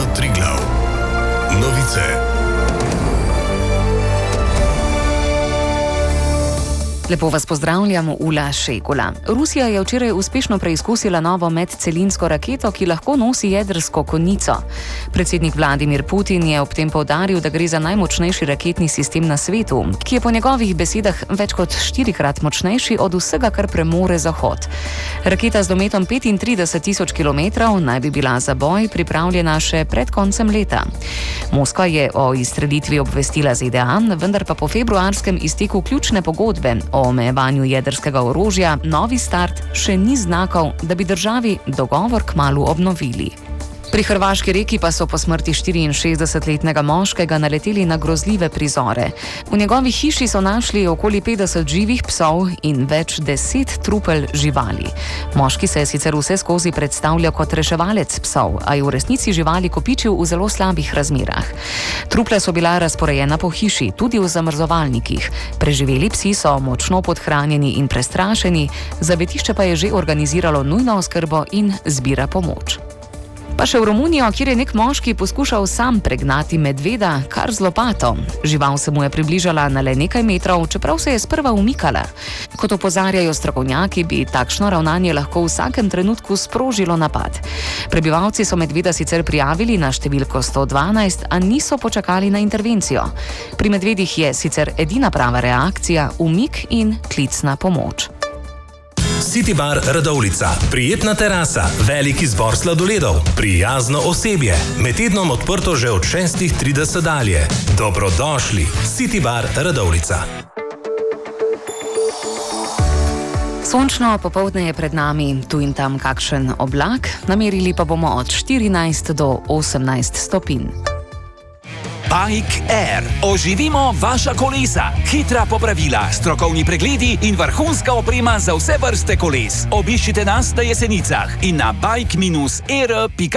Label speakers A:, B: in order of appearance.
A: Triglav. Novice.
B: Lepo vas pozdravljam, Ula Šegula. Rusija je včeraj uspešno preizkusila novo medcelinsko raketo, ki lahko nosi jedrsko konico. Predsednik Vladimir Putin je ob tem poudaril, da gre za najmočnejši raketni sistem na svetu, ki je po njegovih besedah več kot 4-krat močnejši od vsega, kar premore Zahod. Raketa z dometom 35.000 km naj bi bila za boj pripravljena še pred koncem leta. Moskva je o izstrelitvi obvestila ZDA, vendar pa po februarskem izteku ključne pogodbe o omejevanju jedrskega orožja novi start še ni znakov, da bi državi dogovor kmalu obnovili. Pri hrvaški Reki pa so po smrti 64-letnega moškega naleteli na grozljive prizore. V njegovi hiši so našli okoli 50 živih psov in več 10 trupel živali. Moški se je sicer vse skozi predstavljal kot reševalec psov, a je v resnici živali kopičil v zelo slabih razmerah. Trupla so bila razporejena po hiši, tudi v zamrzovalnikih. Preživeli psi so močno podhranjeni in prestrašeni, zavetišče pa je že organiziralo nujno oskrbo in zbira pomoč. Pa še v Romunijo, kjer je nek moški poskušal sam pregnati medveda kar z lopato. Žival se mu je približala na le nekaj metrov, čeprav se je sprva umikala. Kot opozarjajo strokovnjaki, bi takšno ravnanje lahko v vsakem trenutku sprožilo napad. Prebivalci so medveda sicer prijavili na številko 112, a niso počakali na intervencijo. Pri medvedih je sicer edina prava reakcija umik in klic na pomoč.
C: City Bar Radovljica. Prijetna terasa, velik izbor sladoledov, prijazno osebje. Med tednom odprto že od 6:30 dalje. Dobrodošli. City Bar Radovljica.
B: Sončno popoldne je pred nami, tu in tam kakšen oblak, namerili pa bomo od 14 do 18 stopinj.
D: Bike Air. Oživimo vaša kolesa. Hitra popravila, strokovni pregledi in vrhunska oprema za vse vrste koles. Obiščite nas na Jesenicah in na bike-air.com.